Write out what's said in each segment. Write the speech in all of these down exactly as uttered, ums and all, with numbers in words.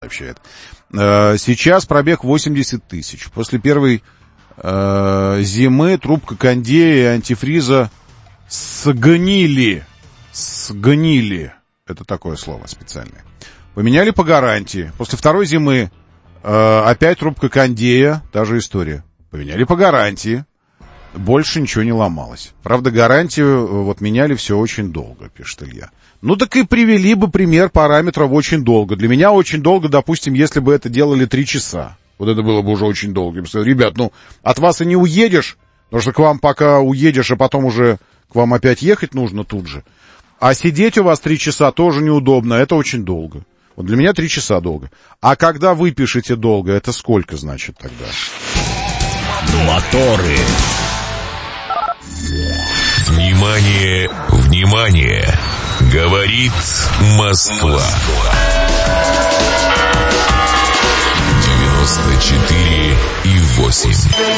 сообщает. Сейчас пробег восемьдесят тысяч. После первой э, зимы трубка кондея и антифриза сгнили. Сгнили. Это такое слово специальное. Поменяли по гарантии. После второй зимы э, опять трубка кондея. Та же история. Поменяли по гарантии. Больше ничего не ломалось. Правда, гарантию вот меняли все очень долго, пишет Илья. Ну так и привели бы пример параметров очень долго. Для меня очень долго, допустим, если бы это делали три часа. Вот это было бы уже очень долго. Я бы сказал, ребят, ну от вас и не уедешь, потому что к вам пока уедешь, а потом уже к вам опять ехать нужно тут же. А сидеть у вас три часа тоже неудобно, это очень долго. Вот для меня три часа долго. А когда вы пишете долго, это сколько значит тогда? Моторы. Внимание, внимание! Говорит Москва. девяносто четыре и восемь.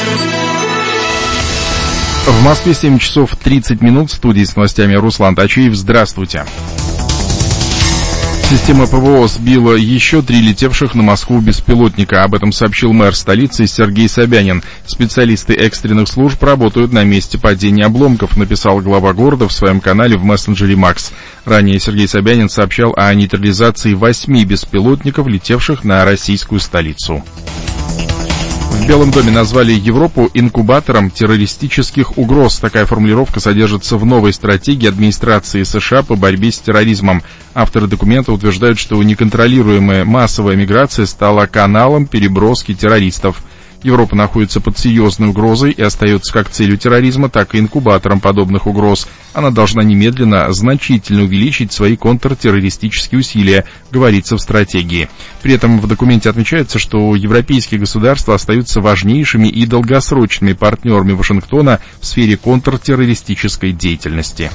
В Москве семь часов тридцать минут. В студии с новостями Руслан Тачиев. Здравствуйте. Система ПВО сбила еще три летевших на Москву беспилотника. Об этом сообщил мэр столицы Сергей Собянин. Специалисты экстренных служб работают на месте падения обломков, написал глава города в своем канале в мессенджере Макс. Ранее Сергей Собянин сообщал о нейтрализации восьми беспилотников, летевших на российскую столицу. В Белом доме назвали Европу инкубатором террористических угроз. Такая формулировка содержится в новой стратегии администрации США по борьбе с терроризмом. Авторы документа утверждают, что неконтролируемая массовая миграция стала каналом переброски террористов. Европа находится под серьезной угрозой и остается как целью терроризма, так и инкубатором подобных угроз. Она должна немедленно значительно увеличить свои контртеррористические усилия, говорится в стратегии. При этом в документе отмечается, что европейские государства остаются важнейшими и долгосрочными партнерами Вашингтона в сфере контртеррористической деятельности.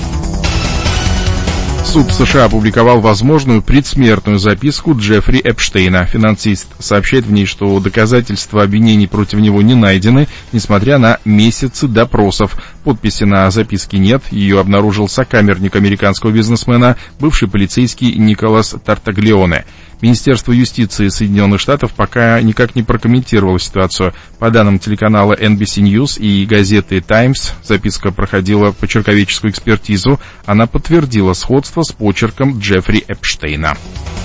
Суд США опубликовал возможную предсмертную записку Джеффри Эпштейна. Финансист сообщает в ней, что доказательства обвинений против него не найдены, несмотря на месяцы допросов. Подписи на записке нет, ее обнаружил сокамерник американского бизнесмена, бывший полицейский Николас Тартаглионе. Министерство юстиции Соединенных Штатов пока никак не прокомментировало ситуацию. По данным телеканала эн би си News и газеты Times, записка проходила почерковедческую экспертизу. Она подтвердила сходство с почерком Джеффри Эпштейна.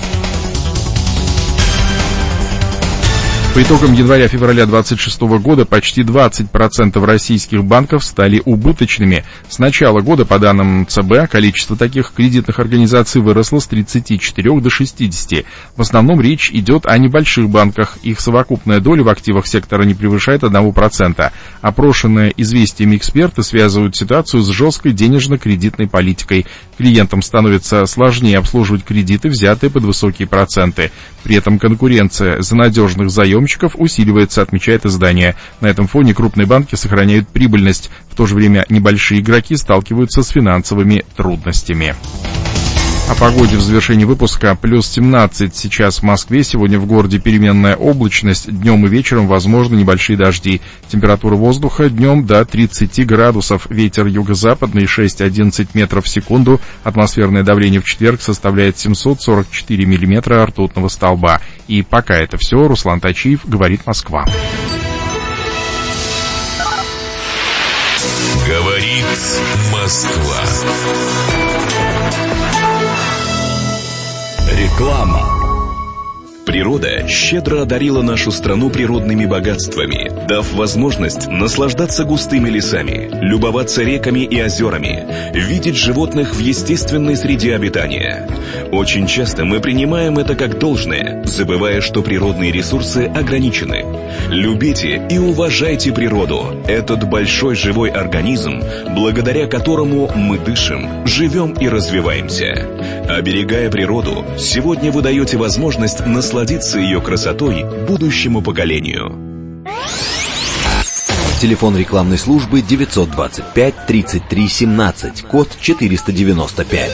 По итогам января-февраля двадцать шестого года почти двадцать процентов российских банков стали убыточными. С начала года, по данным ЦБ, количество таких кредитных организаций выросло с тридцати четырёх до шестидесяти. В основном речь идет о небольших банках. Их совокупная доля в активах сектора не превышает одного процента. Опрошенные известиями эксперты связывают ситуацию с жесткой денежно-кредитной политикой. Клиентам становится сложнее обслуживать кредиты, взятые под высокие проценты. При этом конкуренция за надежных заемщиков усиливается, отмечает издание. На этом фоне крупные банки сохраняют прибыльность. В то же время небольшие игроки сталкиваются с финансовыми трудностями. О погоде в завершении выпуска. Плюс семнадцать сейчас в Москве. Сегодня в городе переменная облачность. Днем и вечером возможны небольшие дожди. Температура воздуха днем до тридцати градусов. Ветер юго-западный шесть-одиннадцать метров в секунду. Атмосферное давление в четверг составляет семьсот сорок четыре миллиметра ртутного столба. И пока это все. Руслан Тачиев, говорит Москва. Говорит Москва. Реклама. Природа щедро одарила нашу страну природными богатствами, дав возможность наслаждаться густыми лесами, любоваться реками и озерами, видеть животных в естественной среде обитания. Очень часто мы принимаем это как должное, забывая, что природные ресурсы ограничены. Любите и уважайте природу, этот большой живой организм, благодаря которому мы дышим, живем и развиваемся. Оберегая природу, сегодня вы даете возможность насладиться ее красотой будущему поколению. Телефон рекламной службы девятьсот двадцать пять тридцать три семнадцать, код четыреста девяносто пять.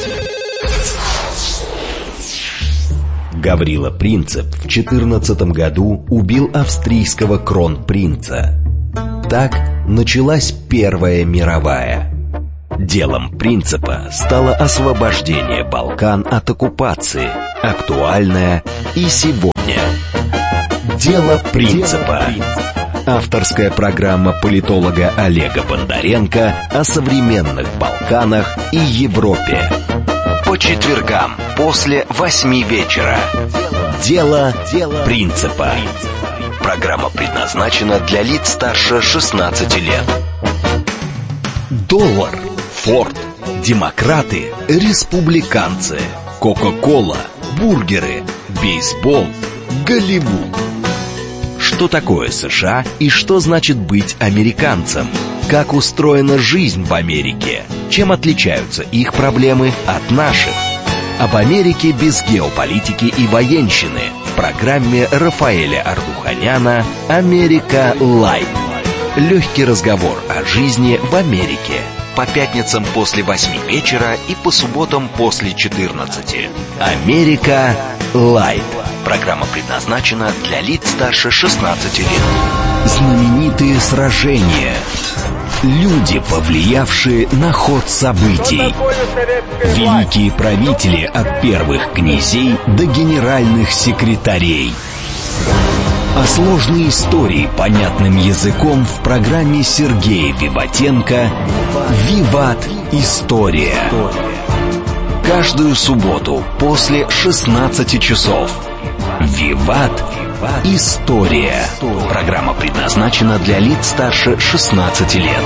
Гаврила Принцип в четырнадцатом году убил австрийского кронпринца. Так началась Первая мировая. Делом принципа стало освобождение Балкан от оккупации, актуальное и сегодня. Дело принципа. Авторская программа политолога Олега Бондаренко о современных Балканах и Европе. По четвергам после восьми вечера. Дело принципа. Программа предназначена для лиц старше шестнадцати лет. Доллар, Форд, демократы, республиканцы, Кока-кола, бургеры, бейсбол, Голливуд. Что такое США и что значит быть американцем? Как устроена жизнь в Америке? Чем отличаются их проблемы от наших? Об Америке без геополитики и военщины в программе Рафаэля Ардуханяна «Америка Лайт». Легкий разговор о жизни в Америке. По пятницам после восьми вечера и по субботам после четырнадцати. «Америка Лайт». Программа предназначена для лиц старше шестнадцати лет. Знаменитые сражения. Люди, повлиявшие на ход событий. Великие правители от первых князей до генеральных секретарей. О сложной истории понятным языком в программе Сергея Виватенко «Виват. История». Каждую субботу после шестнадцати часов. «Виват. История». Программа предназначена для лиц старше шестнадцати лет.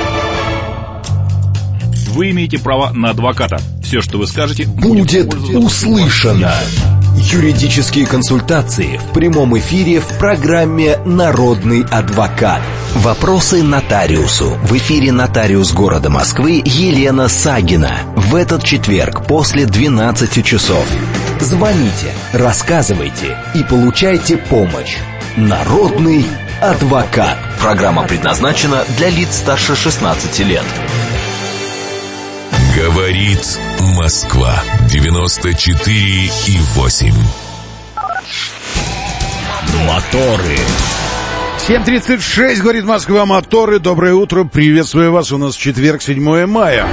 Вы имеете право на адвоката. Все, что вы скажете, будет услышано. Юридические консультации в прямом эфире в программе «Народный адвокат». Вопросы нотариусу. В эфире нотариус города Москвы Елена Сагина. В этот четверг после двенадцати часов. Звоните, рассказывайте и получайте помощь. «Народный адвокат». Программа предназначена для лиц старше шестнадцати лет. Говорит Москва. девяносто четыре и восемь. Моторы. семь тридцать шесть, говорит Москва, моторы. Доброе утро, приветствую вас. У нас четверг, седьмое мая.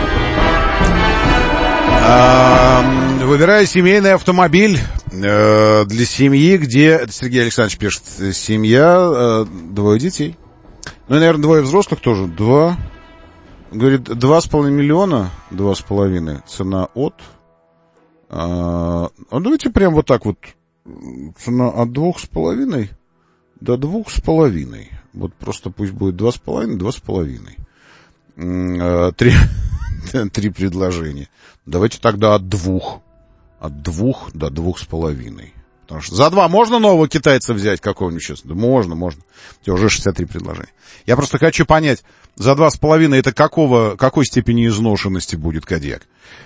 А, выбираю семейный автомобиль э, для семьи, где... Сергей Александрович пишет, семья, э, двое детей. Ну и, наверное, двое взрослых тоже. Два... Говорит, два с половиной миллиона, два с половиной, цена от... А, а давайте прям вот так вот, цена от двух с половиной до двух с половиной. Вот просто пусть будет два с половиной, два с половиной. Три, три предложения. Давайте тогда от двух. От двух до двух с половиной. Потому что за два можно нового китайца взять какого-нибудь сейчас? Да можно, можно. У тебя уже шестьдесят три предложения. Я просто хочу понять, за два с половиной это какого, какой степени изношенности будет Кодиак?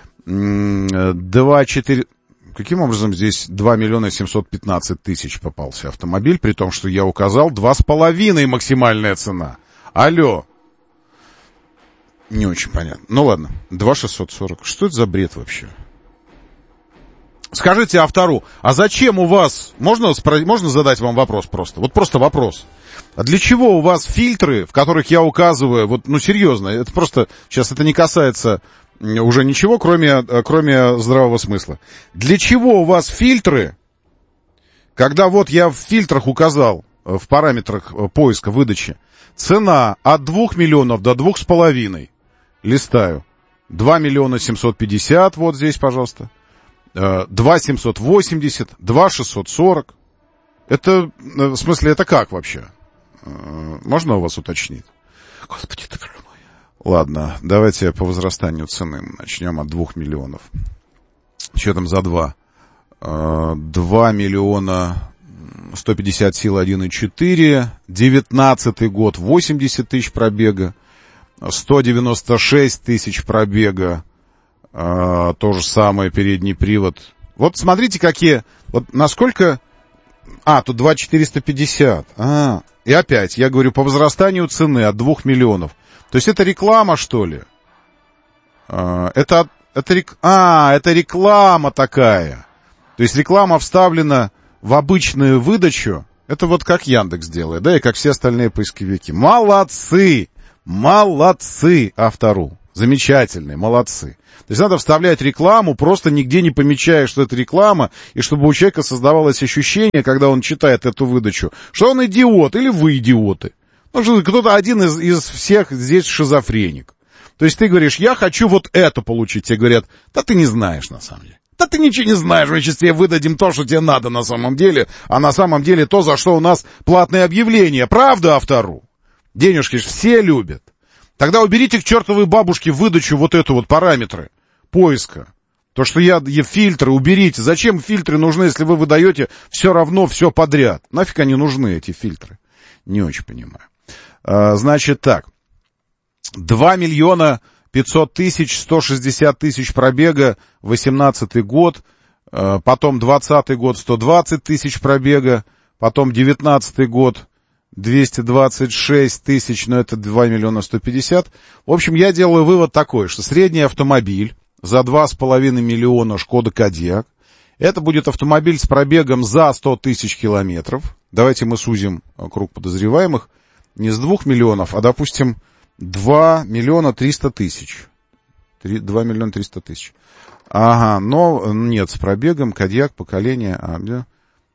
Два, четыре... Каким образом здесь два миллиона семьсот пятнадцать тысяч попался автомобиль, при том, что я указал два с половиной максимальная цена? Алло. Не очень понятно. Ну ладно, два шестьсот сорок. Что это за бред вообще? Скажите автору, а зачем у вас, можно, можно задать вам вопрос просто, вот просто вопрос, а для чего у вас фильтры, в которых я указываю, вот, ну, серьезно, это просто, сейчас это не касается уже ничего, кроме, кроме здравого смысла. Для чего у вас фильтры, когда вот я в фильтрах указал, в параметрах поиска, выдачи, цена от двух миллионов до двух с половиной, листаю, два миллиона семьсот пятьдесят, вот здесь, пожалуйста. два семьсот восемьдесят, два шестьсот сорок. Это, в смысле, это как вообще? Можно у вас уточнить? Господи, ты мой. Ладно, давайте по возрастанию цены начнем от двух миллионов. Что там за два? два миллиона сто пятьдесят сил один и четыре. девятнадцатый год, восемьдесят тысяч пробега. сто девяносто шесть тысяч пробега. А, то же самое, передний привод. Вот смотрите, какие... Вот насколько... А, тут два четыреста пятьдесят. А, и опять, я говорю, по возрастанию цены от двух миллионов. То есть это реклама, что ли? А, это... это рек... А, это реклама такая. То есть реклама вставлена в обычную выдачу. Это вот как Яндекс делает, да, и как все остальные поисковики. Молодцы! Молодцы, автору. Замечательные, молодцы. То есть надо вставлять рекламу, просто нигде не помечая, что это реклама, и чтобы у человека создавалось ощущение, когда он читает эту выдачу, что он идиот или вы идиоты. Ну, что кто-то один из, из всех здесь шизофреник. То есть ты говоришь, я хочу вот это получить. Тебе говорят, да ты не знаешь на самом деле. Да ты ничего не знаешь, мы сейчас тебе выдадим то, что тебе надо на самом деле, а на самом деле то, за что у нас платные объявления. Правда, автору? Денежки ж все любят. Тогда уберите к чертовой бабушке выдачу вот эту вот параметры поиска. То, что я, я фильтры, уберите. Зачем фильтры нужны, если вы выдаете все равно все подряд? Нафиг они нужны, эти фильтры? Не очень понимаю. А, значит так. два миллиона пятьсот тысяч, сто шестьдесят тысяч пробега, восемнадцатый год. А, потом двадцатый год, сто двадцать тысяч пробега. Потом девятнадцатый год, двести двадцать шесть тысяч, но это два миллиона сто пятьдесят. В общем, я делаю вывод такой, что средний автомобиль за два с половиной миллиона Шкода Кодиак, это будет автомобиль с пробегом за сто тысяч километров. Давайте мы сузим круг подозреваемых. Не с двух миллионов, а, допустим, два миллиона триста тысяч. два миллиона триста тысяч. Ага, но нет, с пробегом Кодиак поколения... А, да.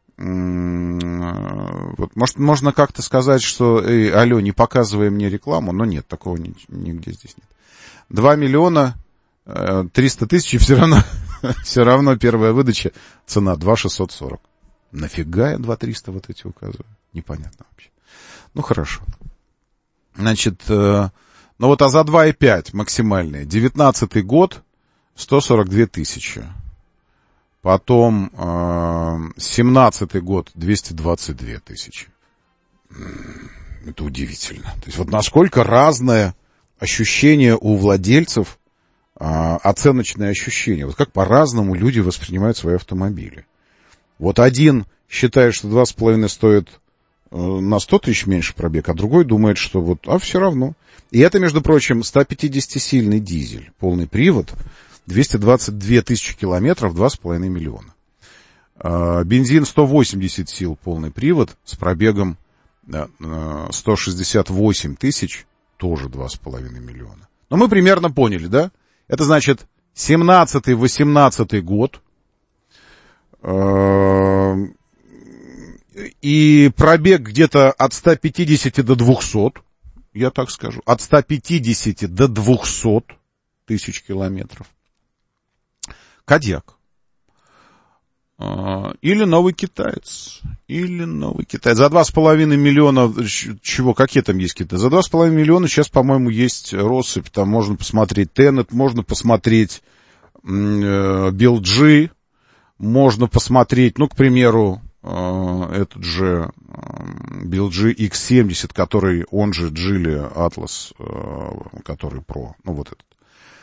Вот, может, можно как-то сказать, что, эй, алло, не показывай мне рекламу, но нет, такого ни, нигде здесь нет. два миллиона триста тысяч, и все равно, все равно первая выдача, цена два шестьсот сорок. Нафига я два триста вот эти указываю? Непонятно вообще. Ну, хорошо. Значит, э, ну вот, а за два и пять максимальные. девятнадцатый год, сто сорок две тысячи. Потом э, семнадцатый год, двести двадцать две тысячи. Это удивительно. То есть вот насколько разное ощущение у владельцев, э, оценочное ощущение. Вот как по-разному люди воспринимают свои автомобили. Вот один считает, что два с половиной стоит э, на сто тысяч меньше пробег, а другой думает, что вот, а все равно. И это, между прочим, сто пятидесятисильный дизель, полный привод, двести двадцать две тысячи километров, два с половиной миллиона. А, бензин сто восемьдесят сил, полный привод, с пробегом да, сто шестьдесят восемь тысяч, тоже два с половиной миллиона. Но мы примерно поняли, да? Это значит семнадцатый-восемнадцатый год. А, и пробег где-то от ста пятидесяти до двухсот, я так скажу. От ста пятидесяти до двухсот тысяч километров. Кодиак. Или новый китаец. Или новый китаец. За два с половиной миллиона, чего, какие там есть китайцы? За два с половиной миллиона сейчас, по-моему, есть россыпь. Там можно посмотреть Тенет, можно посмотреть би эл джи, можно посмотреть, ну, к примеру, этот же би эл джи икс семьдесят, который, он же Geely Atlas, который Pro, ну, вот этот.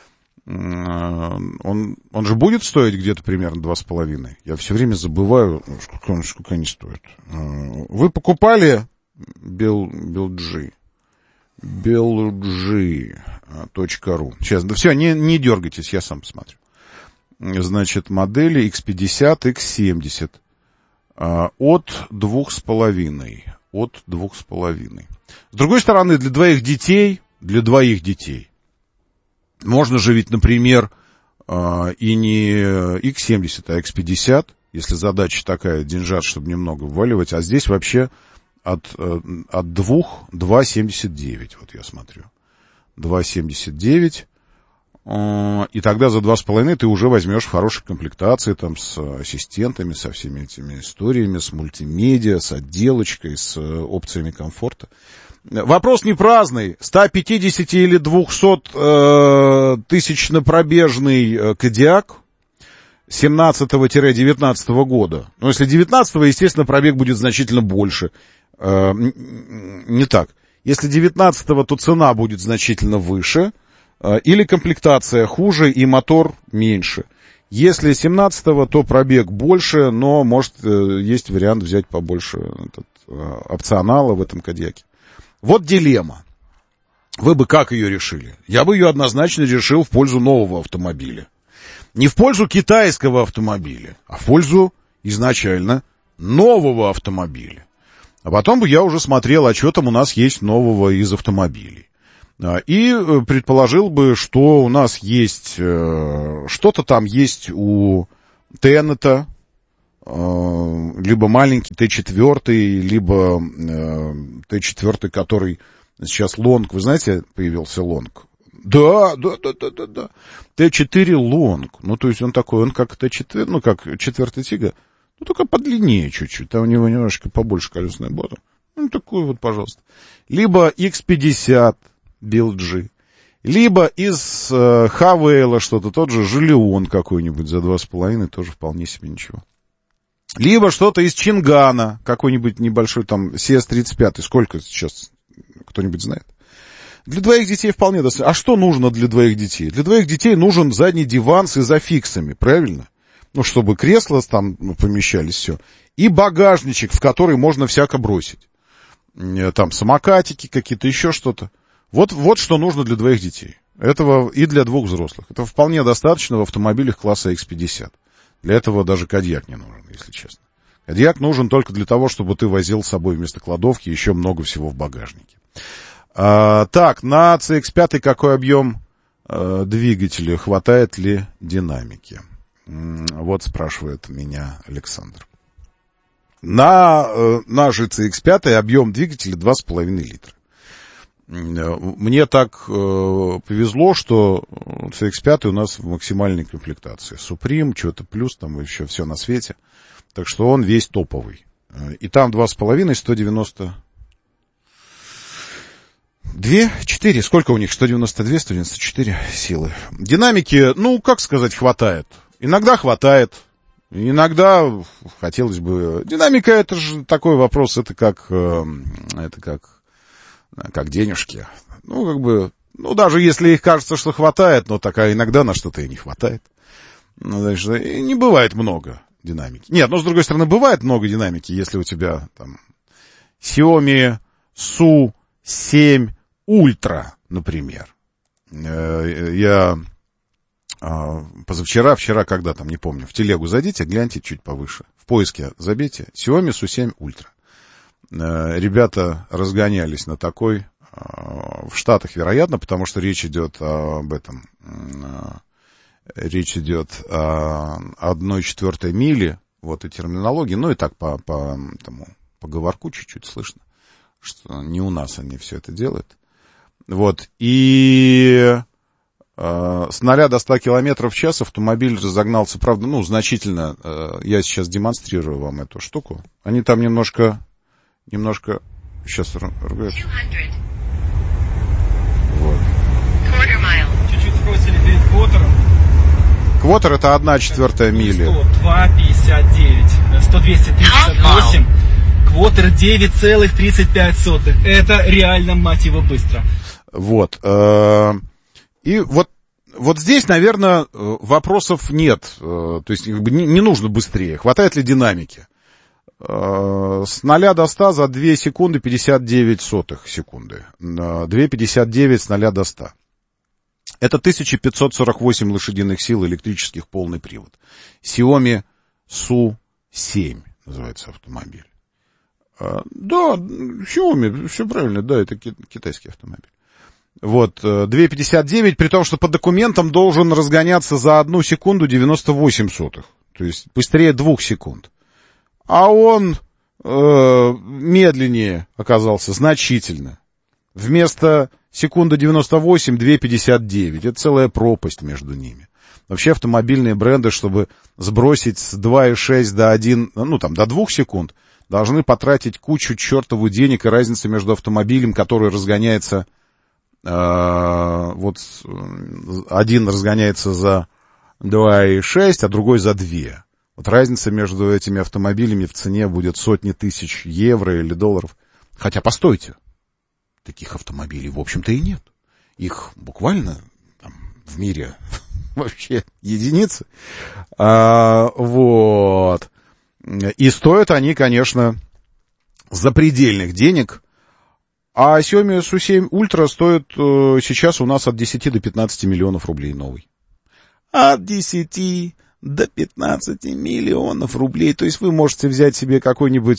Он, он же будет стоить где-то примерно два с половиной. Я все время забываю, сколько, сколько они стоят. Вы покупали би эл джи? би эл джи точка ру. Сейчас, да все, не, не дергайтесь, я сам посмотрю. Значит, модели икс пятьдесят, икс семьдесят. От двух с половиной. От двух с половиной. С другой стороны, для двоих детей, для двоих детей, можно же ведь, например, и не икс семьдесят, а икс пятьдесят, если задача такая, деньжат, чтобы немного вваливать, а здесь вообще от, от двух, два семьдесят девять, вот я смотрю, два семьдесят девять, и тогда за два с половиной ты уже возьмешь в хорошей комплектации, там, с ассистентами, со всеми этими историями, с мультимедиа, с отделочкой, с опциями комфорта. Вопрос не праздный. сто пятьдесят или двести э, тысячнопробежный Кодиак семнадцатого-девятнадцатого года. Но если девятнадцатого, естественно, пробег будет значительно больше. Э, не так. Если девятнадцатого, то цена будет значительно выше. Э, или комплектация хуже и мотор меньше. Если семнадцатого, то пробег больше, но, может, э, есть вариант взять побольше этот, э, опционала в этом Кодиаке. Вот дилемма. Вы бы как ее решили? Я бы ее однозначно решил в пользу нового автомобиля. Не в пользу китайского автомобиля, а в пользу изначально нового автомобиля. А потом бы я уже смотрел, а что там у нас есть нового из автомобилей. И предположил бы, что у нас есть, что-то там есть у Теннета, либо маленький Т четыре, либо Т четыре, который сейчас лонг, вы знаете, появился лонг? Да, да, да, да, да, да. Т четыре лонг, ну, то есть он такой, он как Т четыре, ну, как четвертый Тига, ну, только подлиннее чуть-чуть, там у него немножко побольше колесная база. Ну, такой вот, пожалуйста. Либо икс пятьдесят Билл Джи, либо из э, Хавейла что-то, тот же Жилион какой-нибудь за два с половиной, тоже вполне себе ничего. Либо что-то из Чингана, какой-нибудь небольшой там си эс тридцать пять, сколько сейчас, кто-нибудь знает? Для двоих детей вполне достаточно. А что нужно для двоих детей? Для двоих детей нужен задний диван с изофиксами, правильно? Ну, чтобы кресла там помещались, все. И багажничек, в который можно всяко бросить. Там самокатики какие-то, еще что-то. Вот, вот что нужно для двоих детей. Этого и для двух взрослых. Это вполне достаточно в автомобилях класса икс пятьдесят. Для этого даже Кодиак не нужен, если честно. Кодиак нужен только для того, чтобы ты возил с собой вместо кладовки еще много всего в багажнике. А, так, на си икс пять какой объем а, двигателя? Хватает ли динамики? Вот спрашивает меня Александр. На, на же си икс пять объем двигателя два с половиной литра. Мне так э, повезло, что си икс пять у нас в максимальной комплектации. Supreme, что-то плюс, там еще все на свете. Так что он весь топовый. И там два с половиной, сто девяносто два, четыре, сколько у них? сто девяносто два, сто девяносто четыре силы. Динамики, ну, как сказать, хватает. Иногда хватает. Иногда хотелось бы... Динамика, это же такой вопрос, это как... Э, это как... как денежки. Ну, как бы, ну, даже если их кажется, что хватает, но такая иногда на что-то и не хватает. Ну, значит, и не бывает много динамики. Нет, ну, с другой стороны, бывает много динамики, если у тебя там Xiaomi Су семь Ультра, например. Я позавчера, вчера, когда там, не помню, в телегу зайдите, гляньте чуть повыше. В поиске забейте Xiaomi Су семь Ультра. Ребята разгонялись на такой, в Штатах, вероятно, потому что речь идет об этом, речь идет о одной четвертой мили, вот и терминологии, ну и так по, по, тому, по говорку чуть-чуть слышно, что не у нас они все это делают. Вот, и э, с нуля до ста километров в час автомобиль разогнался, правда, ну, значительно, э, я сейчас демонстрирую вам эту штуку, они там немножко... Немножко... Сейчас ругаются. Вот. Чуть-чуть сбросили перед квотером. Квотер — это одна четвертая мили. сто два пятьдесят девять. сто двести тридцать восемь. Квотер девять целых тридцать пять сотых. Это реально, мать его, быстро. Вот. И вот, вот здесь, наверное, вопросов нет. То есть не нужно быстрее. Хватает ли динамики? С нуля до ста за две секунды пятьдесят девять сотых секунды. две пятьдесят девять с нуля до ста. Это тысяча пятьсот сорок восемь лошадиных сил электрических, полный привод. Xiaomi Су семь называется автомобиль. Да, Xiaomi, все правильно, да, это китайский автомобиль. Вот, две пятьдесят девять, при том, что по документам должен разгоняться за одну секунду девяносто восемь сотых. То есть быстрее двух секунд. А он э, медленнее оказался, значительно. Вместо секунды девяносто восемь, две пятьдесят девять. Это целая пропасть между ними. Вообще автомобильные бренды, чтобы сбросить с два и шесть до один, ну там, до двух секунд, должны потратить кучу чертову денег, и разница между автомобилем, который разгоняется, э, вот один разгоняется за два и шесть, а другой за два. Вот разница между этими автомобилями в цене будет сотни тысяч евро или долларов. Хотя, постойте, таких автомобилей, в общем-то, и нет. Их буквально там, в мире вообще единицы. А, вот. И стоят они, конечно, запредельных денег. А Xiaomi Су семь Ультра стоит э, сейчас у нас от десяти до пятнадцати миллионов рублей новый. От десяти до пятнадцати миллионов рублей. То есть вы можете взять себе какой-нибудь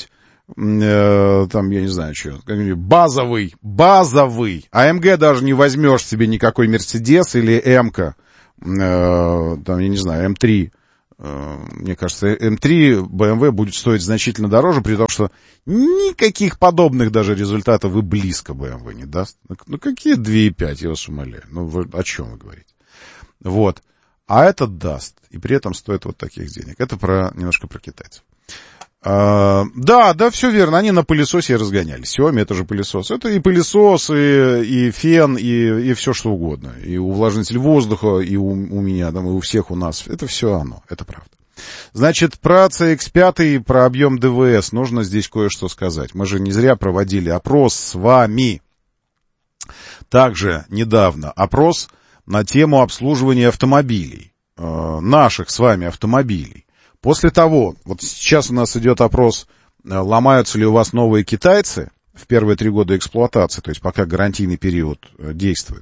э, там, я не знаю, что, базовый, базовый. А эм гэ даже не возьмешь себе никакой Мерседес или М-ка, э, там, я не знаю, эм три. Э, мне кажется, эм три бэ эм вэ будет стоить значительно дороже, при том, что никаких подобных даже результатов и близко бэ эм вэ не даст. Ну, какие две и пять, я вас умоляю. Ну, вы, о чем вы говорите? Вот. А этот даст. И при этом стоит вот таких денег. Это про, немножко про китайцев. А, да, да, все верно. Они на пылесосе разгонялись. Xiaomi — это же пылесос. Это и пылесос, и, и фен, и, и все что угодно. И увлажнитель воздуха, и у, у меня, там, и у всех у нас. Это все оно. Это правда. Значит, про си икс пять, про объем дэ вэ эс нужно здесь кое-что сказать. Мы же не зря проводили опрос с вами. Также недавно опрос на тему обслуживания автомобилей. Э, наших с вами автомобилей. После того, вот сейчас у нас идет опрос, ломаются ли у вас новые китайцы в первые три года эксплуатации, то есть пока гарантийный период действует.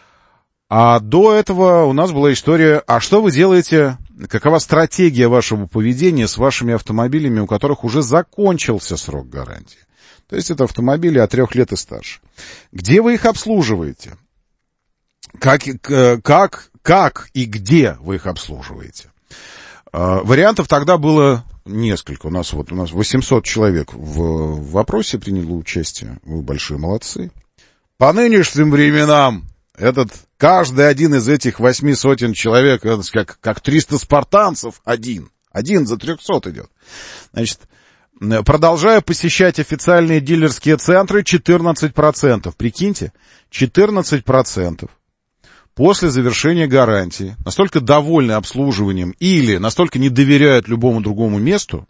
А до этого у нас была история, а что вы делаете, какова стратегия вашего поведения с вашими автомобилями, у которых уже закончился срок гарантии. То есть это автомобили от трех лет и старше. Где вы их обслуживаете? Как, как, как и где вы их обслуживаете? Uh, вариантов тогда было несколько. У нас вот у нас восемьсот человек в, в вопросе приняло участие. Вы большие молодцы. По нынешним временам этот, каждый один из этих восьми сотен человек, это как, как триста спартанцев, один. Один за трехсот идет. Значит, продолжаю посещать официальные дилерские центры, четырнадцать процентов. Прикиньте, четырнадцать процентов. После завершения гарантии настолько довольны обслуживанием или настолько не доверяют любому другому месту,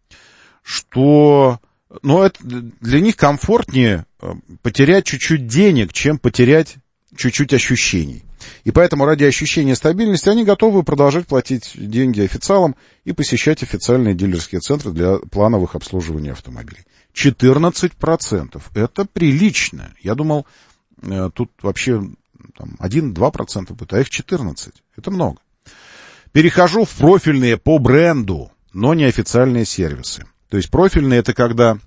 что ну, это для них комфортнее потерять чуть-чуть денег, чем потерять чуть-чуть ощущений. И поэтому ради ощущения стабильности они готовы продолжать платить деньги официалам и посещать официальные дилерские центры для плановых обслуживания автомобилей. четырнадцать процентов. Это прилично. Я думал, тут вообще... Там один-два процента будет, а их четырнадцать. Это много. Перехожу в профильные по бренду, но не официальные сервисы. То есть профильные — это когда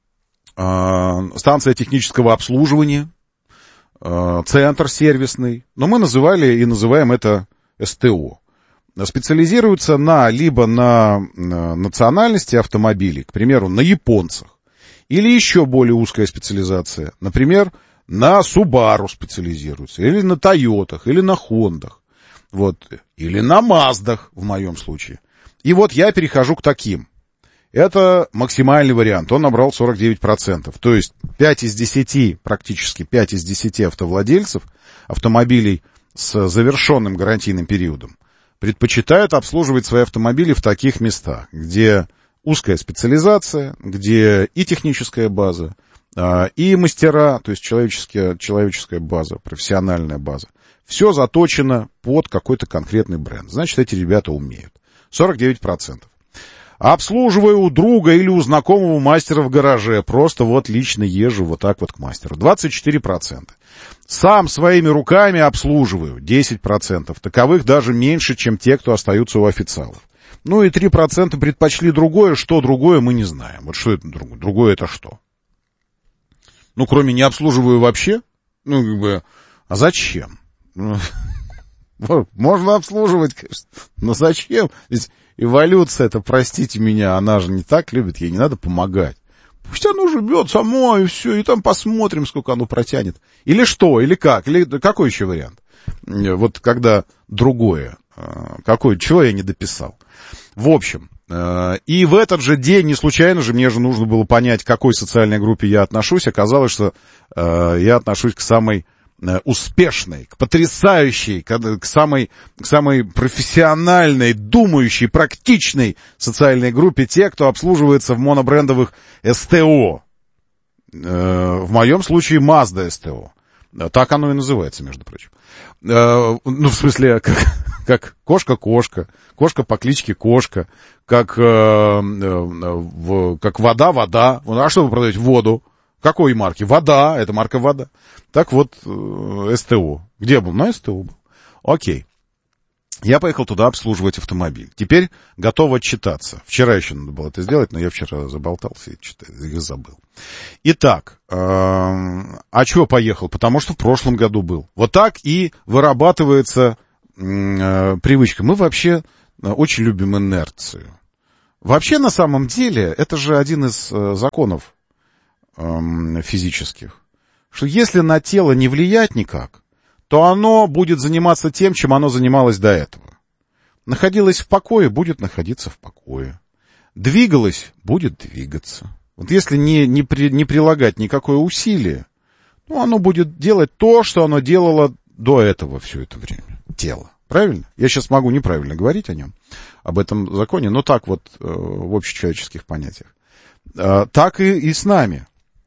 э, станция технического обслуживания, э, центр сервисный. Но мы называли и называем это эс тэ о. Специализируются на, либо на, на национальности автомобилей, к примеру, на японцах. Или еще более узкая специализация. Например, на Subaru специализируются, или на Тойотах, или на Хондах, вот, или на Маздах, в моем случае. И вот я перехожу к таким. Это максимальный вариант, он набрал сорок девять процентов. То есть пять из десяти, практически пять из десяти автовладельцев автомобилей с завершенным гарантийным периодом предпочитают обслуживать свои автомобили в таких местах, где узкая специализация, где и техническая база, и мастера, то есть человеческая, человеческая база, профессиональная база. Все заточено под какой-то конкретный бренд. Значит, эти ребята умеют. сорок девять процентов. Обслуживаю у друга или у знакомого мастера в гараже. Просто вот лично езжу вот так вот к мастеру. двадцать четыре процента. Сам своими руками обслуживаю. десять процентов. Таковых даже меньше, чем те, кто остаются у официалов. Ну и три процента предпочли другое. Что другое, мы не знаем. Вот что это другое? Другое это что? Ну, кроме не обслуживаю вообще. Ну, как бы, а зачем? Можно обслуживать, конечно. Но зачем? Ведь эволюция, это, простите меня, она же не так любит, ей не надо помогать. Пусть оно живет само, и все, и там посмотрим, сколько оно протянет. Или что, или как, или какой еще вариант? Вот когда другое. Какой, чего я не дописал? В общем, и в этот же день, не случайно же, мне же нужно было понять, к какой социальной группе я отношусь. Оказалось, что я отношусь к самой успешной, к потрясающей, к самой, к самой профессиональной, думающей, практичной социальной группе те, кто обслуживается в монобрендовых эс тэ о. В моем случае Mazda эс тэ о. Так оно и называется, между прочим. Ну, в смысле, как, как кошка-кошка, кошка по кличке Кошка, как, э, в, как вода-вода. А что вы продаете? Воду. Какой марки? Вода, это марка вода. Так вот, эс тэ о. Где был? На эс тэ о был. Окей. Я поехал туда обслуживать автомобиль. Теперь готов отчитаться. Вчера еще надо было это сделать, но я вчера заболтался и забыл. Итак, э, а чего поехал? Потому что в прошлом году был. Вот так и вырабатывается э, привычка. Мы вообще очень любим инерцию. Вообще, на самом деле, это же один из э, законов э, физических. Что если на тело не влиять никак, то оно будет заниматься тем, чем оно занималось до этого. Находилось в покое, будет находиться в покое. Двигалось, будет двигаться. Вот если не, не, при, не прилагать никакое усилие, ну, оно будет делать то, что оно делало до этого все это время. Тело. Правильно? Я сейчас могу неправильно говорить о нем, об этом законе, но так вот э, в общечеловеческих понятиях. Э, так и, и с нами.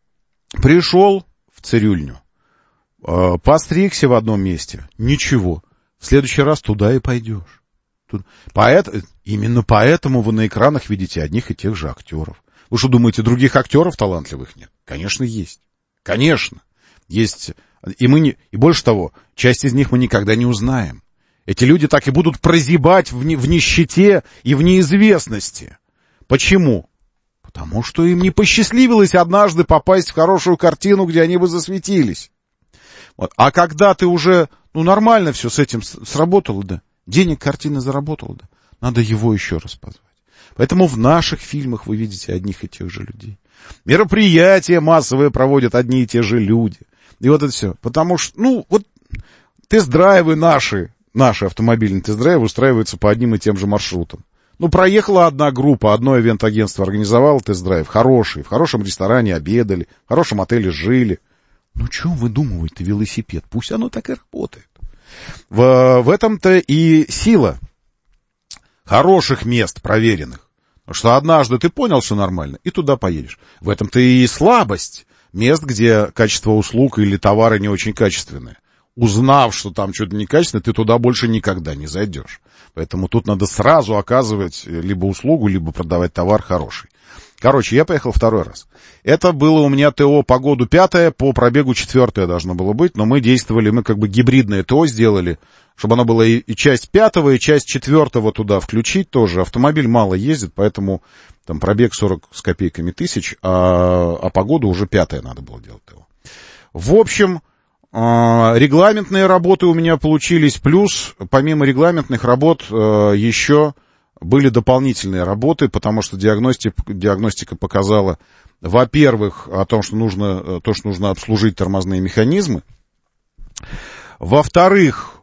Пришел в цирюльню, постригся в одном месте, ничего. В следующий раз туда и пойдешь. Поэт... Именно поэтому вы на экранах видите одних и тех же актеров. Вы что думаете, других актеров талантливых нет? Конечно, есть. Конечно. Есть. И, мы не... и больше того, часть из них мы никогда не узнаем. Эти люди так и будут прозябать в, не... в нищете и в неизвестности. Почему? Потому что им не посчастливилось однажды попасть в хорошую картину, где они бы засветились. Вот. А когда ты уже, ну, нормально все с этим сработало, да, денег картина заработала, да, надо его еще раз позвать. Поэтому в наших фильмах вы видите одних и тех же людей. Мероприятия массовые проводят одни и те же люди. И вот это все. Потому что, ну, вот тест-драйвы наши, наши автомобильные тест-драйвы устраиваются по одним и тем же маршрутам. Ну, проехала одна группа, одно ивент-агентство организовало тест-драйв, хороший, в хорошем ресторане обедали, в хорошем отеле жили. Ну, что выдумывает-то велосипед? Пусть оно так и работает. В, в этом-то и сила хороших мест, проверенных. Потому что однажды ты понял, что нормально, и туда поедешь. В этом-то и слабость мест, где качество услуг или товары не очень качественные. Узнав, что там что-то некачественное, ты туда больше никогда не зайдешь. Поэтому тут надо сразу оказывать либо услугу, либо продавать товар хороший. Короче, я поехал второй раз. Это было у меня ТО по году пятое, по пробегу четвертое должно было быть, но мы действовали, мы как бы гибридное ТО сделали, чтобы оно было и, и часть пятого, и часть четвертого туда включить тоже. Автомобиль мало ездит, поэтому там пробег сорок с копейками тысяч, а, а по году уже пятое надо было делать ТО. В общем, регламентные работы у меня получились, плюс помимо регламентных работ еще были дополнительные работы, потому что диагностика, диагностика показала, во-первых, о том, что нужно, то, что нужно обслужить тормозные механизмы. Во-вторых,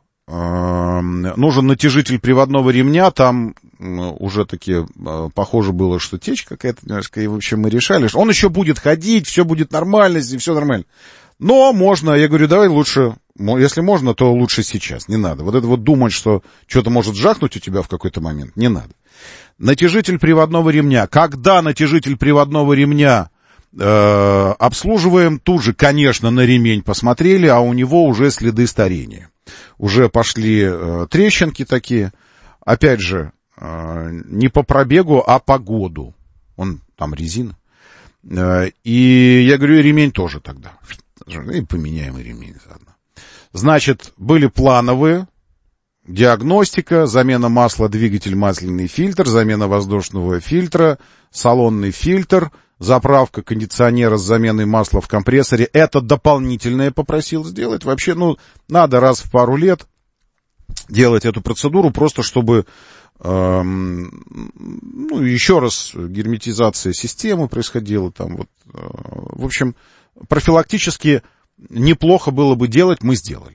нужен натяжитель приводного ремня, там уже таки похоже было, что течь какая-то немножко, и в общем мы решали, что он еще будет ходить, все будет нормально, и все нормально. Но можно, я говорю, давай лучше, если можно, то лучше сейчас, не надо. Вот это вот думать, что что-то может жахнуть у тебя в какой-то момент, не надо. Натяжитель приводного ремня. Когда натяжитель приводного ремня э, обслуживаем, тут же, конечно, на ремень посмотрели, а у него уже следы старения. Уже пошли э, трещинки такие. Опять же, э, не по пробегу, а по году. Он там резина. Э, и я говорю, и ремень тоже тогда. И поменяем и ремень заодно. Значит, были плановые, диагностика, замена масла, двигатель, масляный фильтр, замена воздушного фильтра, салонный фильтр, заправка кондиционера с заменой масла в компрессоре. Это дополнительное попросил сделать. Вообще, ну, надо раз в пару лет делать эту процедуру, просто чтобы, эм, ну, еще раз герметизация системы происходила там, вот, э, в общем, профилактически неплохо было бы делать, мы сделали.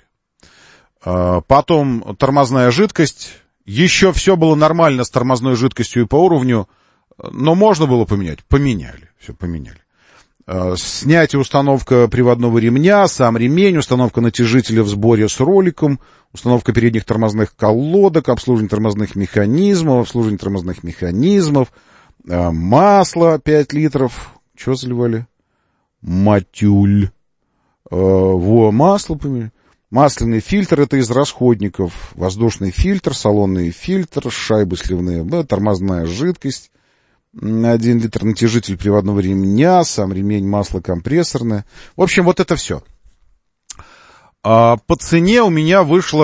Потом тормозная жидкость. Еще все было нормально с тормозной жидкостью и по уровню, но можно было поменять. Поменяли. Все поменяли. Снятие, установка приводного ремня, сам ремень, установка натяжителя в сборе с роликом, установка передних тормозных колодок, обслуживание тормозных механизмов, обслуживание тормозных механизмов, масло пять литров. Что заливали? Матюль. Во, масло поменяли. Масляный фильтр — это из расходников. Воздушный фильтр, салонный фильтр, шайбы сливные, да, тормозная жидкость, один литр, натяжитель приводного ремня, сам ремень, масло компрессорное. В общем, вот это все. А по цене у меня вышло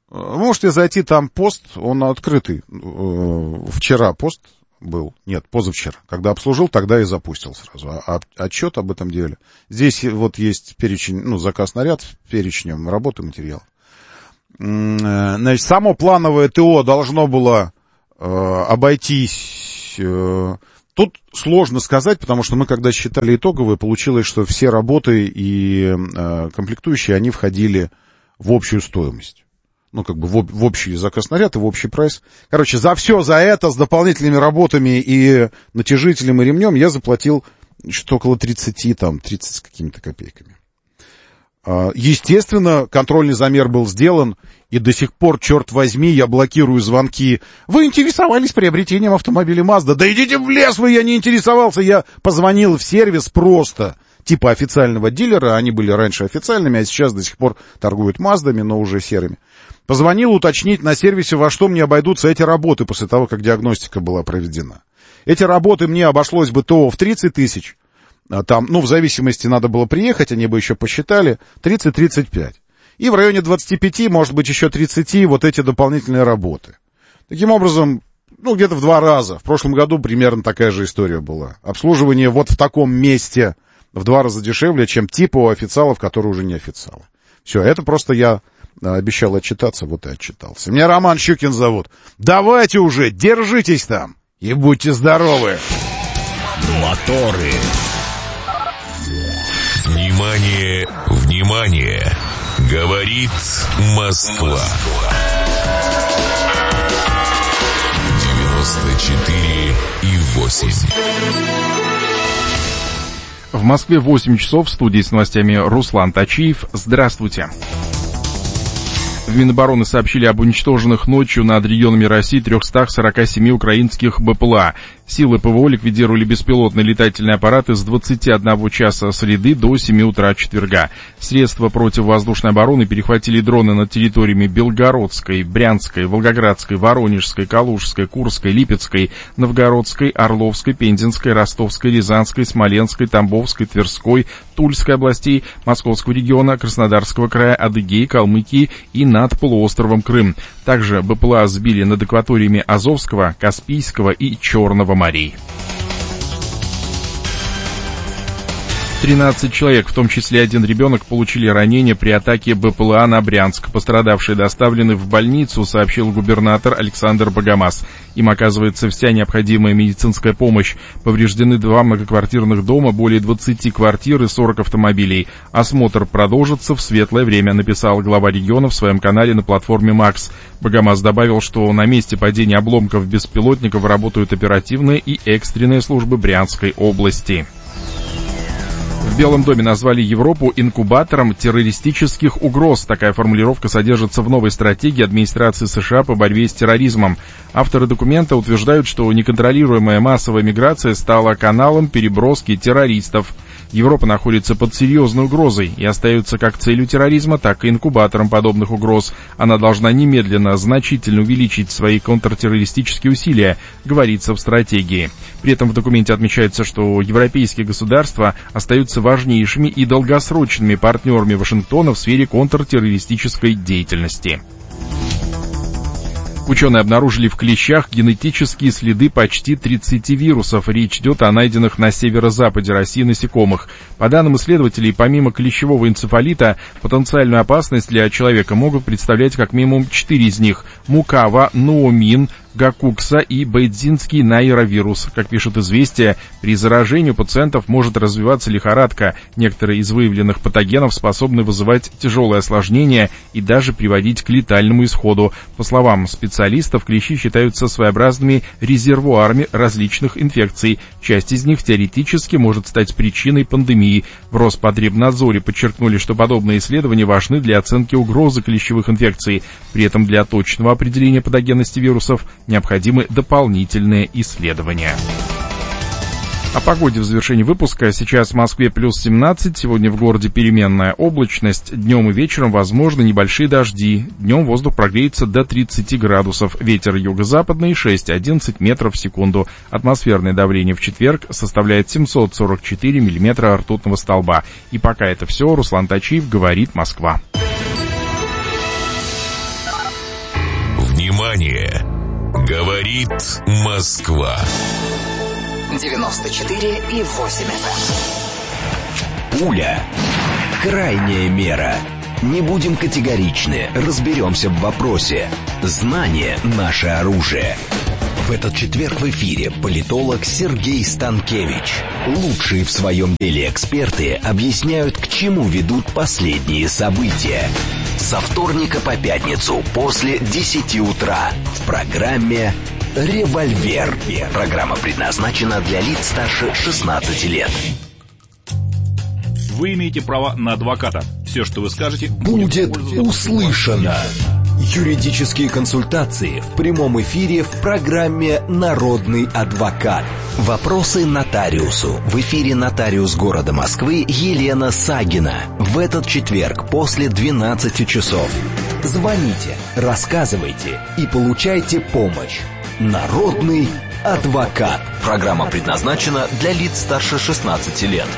Вы можете зайти, там пост, он открытый. Вчера пост был, нет, позавчера. Когда обслужил, тогда и запустил сразу. А отчет об этом деле. Здесь вот есть перечень, ну, заказ наряд с перечнем работы, материал. Значит, само плановое ТО должно было э, обойтись... Э, тут сложно сказать, потому что мы, когда считали итоговые, получилось, что все работы и э, комплектующие, они входили в общую стоимость. Ну, как бы в, в общий заказ наряд и в общий прайс. Короче, за все за это, с дополнительными работами и натяжителем и ремнем я заплатил что-то около тридцать, там, тридцать с какими-то копейками. Естественно, контрольный замер был сделан, и до сих пор, черт возьми, я блокирую звонки. Вы интересовались приобретением автомобиля Mazda? Да идите в лес вы, я не интересовался. Я позвонил в сервис просто, типа официального дилера. Они были раньше официальными, а сейчас до сих пор торгуют Маздами, но уже серыми. Позвонил уточнить на сервисе, во что мне обойдутся эти работы после того, как диагностика была проведена. Эти работы мне обошлось бы ТО в тридцать тысяч. Там, ну, в зависимости, надо было приехать, они бы еще посчитали, тридцать-тридцать пять. И в районе двадцать пять, может быть, еще тридцать, вот эти дополнительные работы. Таким образом, ну, где-то в два раза. В прошлом году примерно такая же история была. Обслуживание вот в таком месте в два раза дешевле, чем типа у официалов, которые уже не официалы. Все, это просто я обещал отчитаться, вот и отчитался. Меня Роман Щукин зовут. Давайте уже, держитесь там и будьте здоровы. Моторы. Внимание, внимание! Говорит Москва. девяносто четыре и восемь. В Москве восемь часов, в студии с новостями Руслан Тачиев. Здравствуйте. В Минобороны сообщили об уничтоженных ночью над регионами России трехстах сорока семи украинских БПЛА. Силы ПВО ликвидировали беспилотные летательные аппараты с двадцати одного часа среды до семи утра четверга. Средства противовоздушной обороны перехватили дроны над территориями Белгородской, Брянской, Волгоградской, Воронежской, Калужской, Курской, Липецкой, Новгородской, Орловской, Пензенской, Ростовской, Рязанской, Смоленской, Тамбовской, Тверской, Тульской областей, Московского региона, Краснодарского края, Адыгеи, Калмыкии и над полуостровом Крым. Также БПЛА сбили над акваториями Азовского, Каспийского и Черного морей. тринадцать человек, в том числе один ребенок, получили ранения при атаке БПЛА на Брянск. Пострадавшие доставлены в больницу, сообщил губернатор Александр Богомаз. Им оказывается вся необходимая медицинская помощь. Повреждены два многоквартирных дома, более двадцати квартир и сорок автомобилей. Осмотр продолжится в светлое время, написал глава региона в своем канале на платформе Макс. Богомаз добавил, что на месте падения обломков беспилотников работают оперативные и экстренные службы Брянской области. В Белом доме назвали Европу инкубатором террористических угроз. Такая формулировка содержится в новой стратегии администрации США по борьбе с терроризмом. Авторы документа утверждают, что неконтролируемая массовая миграция стала каналом переброски террористов. Европа находится под серьезной угрозой и остается как целью терроризма, так и инкубатором подобных угроз. Она должна немедленно значительно увеличить свои контртеррористические усилия, говорится в стратегии. При этом в документе отмечается, что европейские государства остаются важнейшими и долгосрочными партнерами Вашингтона в сфере контртеррористической деятельности. Ученые обнаружили в клещах генетические следы почти тридцати вирусов. Речь идет о найденных на северо-западе России насекомых. По данным исследователей, помимо клещевого энцефалита, потенциальную опасность для человека могут представлять как минимум четыре из них: мукава, ноомин, гакукса и бейдзинский найровирус. Как пишут «Известия», при заражении у пациентов может развиваться лихорадка. Некоторые из выявленных патогенов способны вызывать тяжелые осложнения и даже приводить к летальному исходу. По словам специалистов, клещи считаются своеобразными резервуарами различных инфекций. Часть из них теоретически может стать причиной пандемии. В Роспотребнадзоре подчеркнули, что подобные исследования важны для оценки угрозы клещевых инфекций. При этом для точного определения патогенности вирусов необходимы дополнительные исследования. О погоде в завершении выпуска. Сейчас в Москве плюс семнадцать, сегодня в городе переменная облачность, днем и вечером возможны небольшие дожди. Днем воздух прогреется до тридцати градусов, ветер юго-западный шесть-одиннадцать метров в секунду. Атмосферное давление в четверг составляет семьсот сорок четыре миллиметра ртутного столба. И пока это все. Руслан Тачиев, говорит Москва. внимание! Говорит Москва. девяносто четыре и восемь эф эм. Пуля. Крайняя мера. Не будем категоричны, разберемся в вопросе. Знание – наше оружие. В этот четверг в эфире политолог Сергей Станкевич. Лучшие в своем деле эксперты объясняют, к чему ведут последние события. Со вторника по пятницу после десяти утра в программе «Револьвер». Программа предназначена для лиц старше шестнадцати лет. Вы имеете право на адвоката. Все, что вы скажете, будет услышано. Юридические консультации в прямом эфире в программе «Народный адвокат». Вопросы нотариусу. В эфире нотариус города Москвы Елена Сагина. В этот четверг после двенадцати часов. Звоните, рассказывайте и получайте помощь. Народный адвокат. Программа предназначена для лиц старше шестнадцати лет.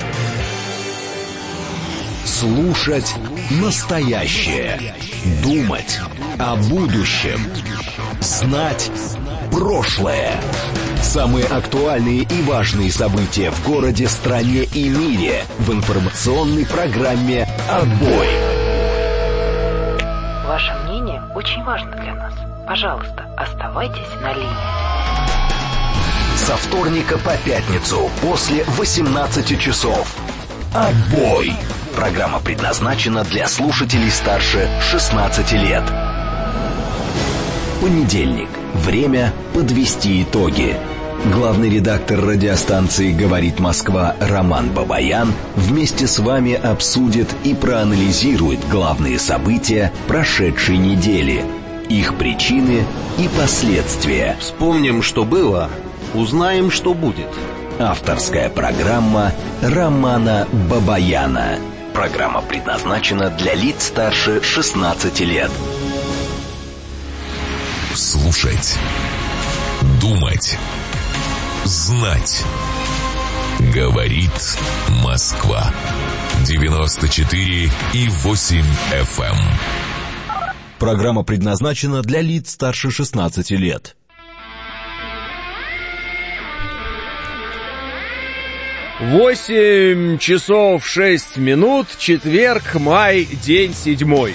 Слушать настоящее. Думать о будущем. Знать прошлое. Самые актуальные и важные события в городе, стране и мире в информационной программе «Отбой». Ваше мнение очень важно для нас. Пожалуйста, оставайтесь на линии. Со вторника по пятницу после восемнадцати часов. «Отбой». Программа предназначена для слушателей старше шестнадцати лет. Понедельник. Время подвести итоги. Главный редактор радиостанции «Говорит Москва» Роман Бабаян вместе с вами обсудит и проанализирует главные события прошедшей недели, их причины и последствия. Вспомним, что было, узнаем, что будет. Авторская программа Романа Бабаяна. Программа предназначена для лиц старше шестнадцати лет. Слушать. Думать. Знать. Говорит Москва. девяносто четыре и восемь эф эм. Программа предназначена для лиц старше шестнадцати лет. Восемь часов шесть минут, четверг, май, день седьмой.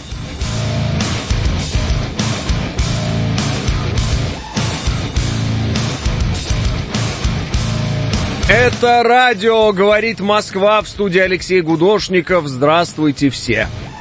Это радио «Говорит Москва», в студии Алексей Гудошников. Здравствуйте все.